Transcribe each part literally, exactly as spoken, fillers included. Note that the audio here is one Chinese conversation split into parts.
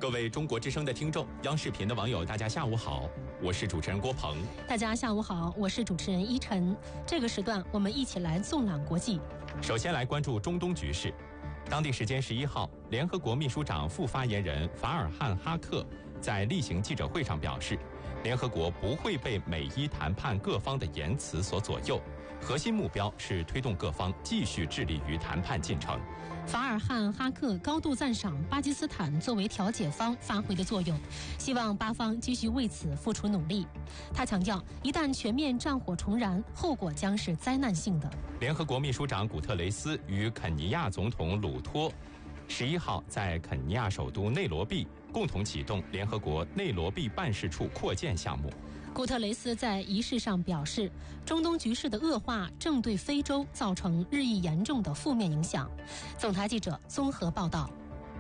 各位中国之声的听众，央视频的网友，大家下午好，我是主持人郭鹏。 大家下午好，我是主持人依晨。这个时段，我们一起来纵览国际。 首先来关注中东局势。当地时间十一号，联合国秘书长副发言人法尔汉·哈克在例行记者会上表示，联合国不会被美伊谈判各方的言辞所左右，核心目标是推动各方继续致力于谈判进程。 法尔汉·哈克高度赞赏巴基斯坦作为调解方发挥的作用，希望巴方继续为此付出努力。他强调，一旦全面战火重燃，后果将是灾难性的。 联合国秘书长古特雷斯与肯尼亚总统鲁托十一号在肯尼亚首都内罗毕共同启动联合国内罗毕办事处扩建项目。 古特雷斯在仪式上表示，中东局势的恶化正对非洲造成日益严重的负面影响。总台记者综合报道。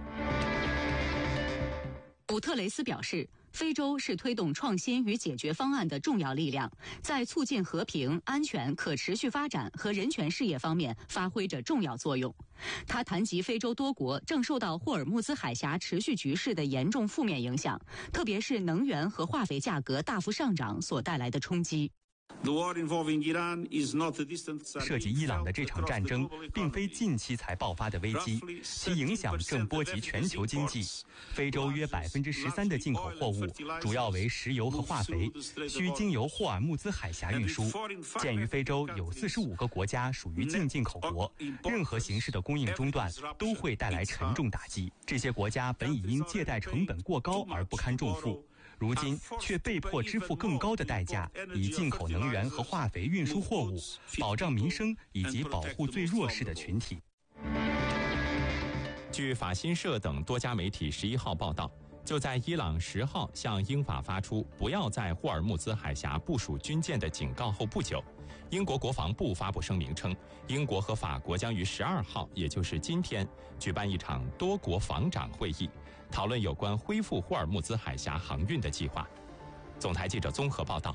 古特雷斯表示，非洲是推动创新与解决方案的重要力量，在促进和平、安全、可持续发展和人权事业方面发挥着重要作用。他谈及非洲多国正受到霍尔木兹海峡持续局势的严重负面影响，特别是能源和化肥价格大幅上涨所带来的冲击。 涉及伊朗的这场战争并非近期才爆发的危机，其影响正波及全球经济。非洲约百分之十三的进口货物主要为石油和化肥，需经由霍尔木兹海峡运输。鉴于非洲有四十五个国家属于净进口国，任何形式的供应中断都会带来沉重打击。这些国家本已因借贷成本过高而不堪重负，如今却被迫支付更高的代价，以进口能源和化肥运输货物，保障民生以及保护最弱势的群体。 据法新社等多家媒体十一号报道，就在伊朗十号向英法发出不要在霍尔木兹海峡部署军舰的警告后不久，英国国防部发布声明称，英国和法国将于十二号，也就是今天，举办一场多国防长会议，讨论有关恢复霍尔木兹海峡航运的计划。总台记者综合报道。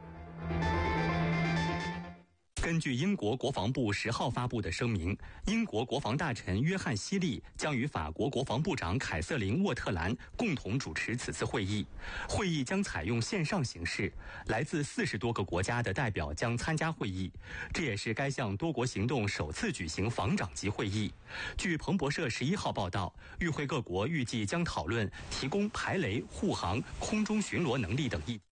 根据英国国防部十号发布的声明，英国国防大臣约翰·希利将与法国国防部长凯瑟琳·沃特兰共同主持此次会议。会议将采用线上形式，来自四十多个国家的代表将参加会议。这也是该项多国行动首次举行防长级会议。据彭博社十一号报道，与会各国预计将讨论提供排雷、护航、空中巡逻能力等议题。